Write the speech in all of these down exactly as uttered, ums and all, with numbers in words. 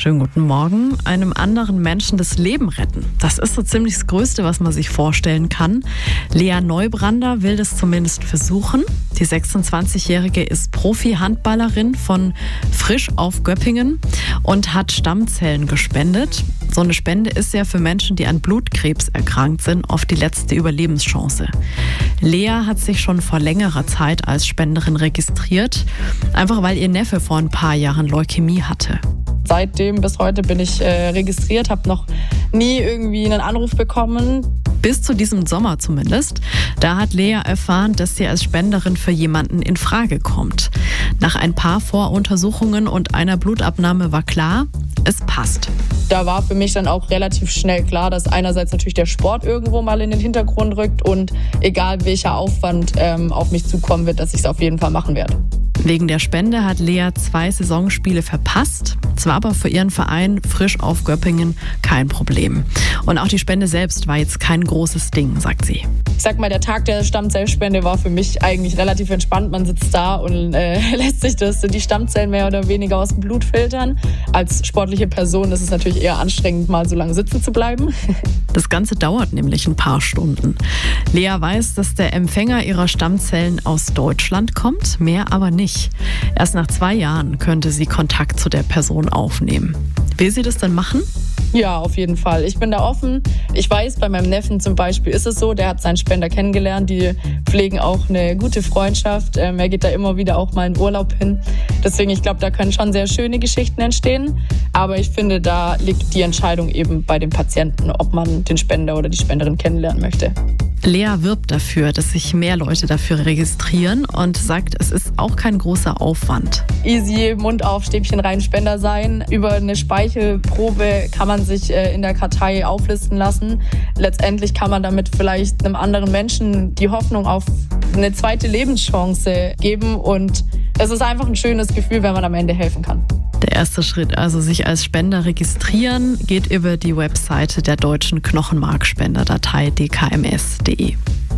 Schönen guten Morgen. Einem anderen Menschen das Leben retten. Das ist so ziemlich das Größte, was man sich vorstellen kann. Lea Neubrander will das zumindest versuchen. Die sechsundzwanzigjährige ist Profi-Handballerin von Frisch auf Göppingen und hat Stammzellen gespendet. So eine Spende ist ja für Menschen, die an Blutkrebs erkrankt sind, oft die letzte Überlebenschance. Lea hat sich schon vor längerer Zeit als Spenderin registriert, einfach weil ihr Neffe vor ein paar Jahren Leukämie hatte. Seitdem bis heute bin ich äh, registriert, habe noch nie irgendwie einen Anruf bekommen. Bis zu diesem Sommer zumindest. Da hat Lea erfahren, dass sie als Spenderin für jemanden in Frage kommt. Nach ein paar Voruntersuchungen und einer Blutabnahme war klar, es passt. Da war für mich dann auch relativ schnell klar, dass einerseits natürlich der Sport irgendwo mal in den Hintergrund rückt und egal welcher Aufwand ähm, auf mich zukommen wird, dass ich es auf jeden Fall machen werde. Wegen der Spende hat Lea zwei Saisonspiele verpasst. Es war aber für ihren Verein Frisch auf Göppingen kein Problem. Und auch die Spende selbst war jetzt kein großes Ding, sagt sie. Ich sag mal, der Tag der Stammzellspende war für mich eigentlich relativ entspannt. Man sitzt da und äh, lässt sich das, die Stammzellen mehr oder weniger aus dem Blut filtern. Als sportliche Person ist es natürlich eher anstrengend, mal so lange sitzen zu bleiben. Das Ganze dauert nämlich ein paar Stunden. Lea weiß, dass der Empfänger ihrer Stammzellen aus Deutschland kommt, mehr aber nicht. Erst nach zwei Jahren könnte sie Kontakt zu der Person aufnehmen. Will sie das denn machen? Ja, auf jeden Fall. Ich bin da offen. Ich weiß, bei meinem Neffen zum Beispiel ist es so, der hat seinen Spender kennengelernt. Die pflegen auch eine gute Freundschaft. Ähm, er geht da immer wieder auch mal in Urlaub hin. Deswegen, ich glaube, da können schon sehr schöne Geschichten entstehen. Aber ich finde, da liegt die Entscheidung eben bei dem Patienten, ob man den Spender oder die Spenderin kennenlernen möchte. Lea wirbt dafür, dass sich mehr Leute dafür registrieren und sagt, es ist auch kein großer Aufwand. Easy, Mund auf, Stäbchen rein, Spender sein. Über eine Speichelprobe kann man sich in der Kartei auflisten lassen. Letztendlich kann man damit vielleicht einem anderen Menschen die Hoffnung auf eine zweite Lebenschance geben. Und es ist einfach ein schönes Gefühl, wenn man am Ende helfen kann. Der erste Schritt, also sich als Spender registrieren, geht über die Webseite der Deutschen Knochenmarkspenderdatei d k m s punkt d e.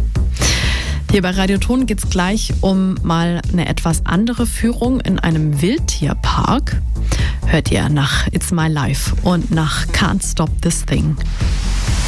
Hier bei Radioton geht es gleich um mal eine etwas andere Führung in einem Wildtierpark. Hört ihr nach It's My Life und nach Can't Stop This Thing.